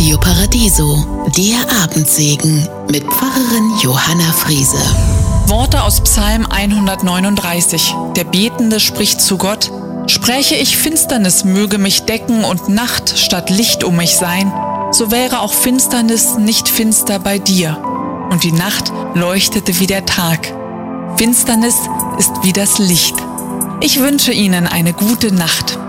Radio Paradiso, der Abendsegen mit Pfarrerin Johanna Friese. Worte aus Psalm 139. Der Betende spricht zu Gott: Spräche ich, Finsternis möge mich decken und Nacht statt Licht um mich sein, so wäre auch Finsternis nicht finster bei dir. Und die Nacht leuchtete wie der Tag. Finsternis ist wie das Licht. Ich wünsche Ihnen eine gute Nacht.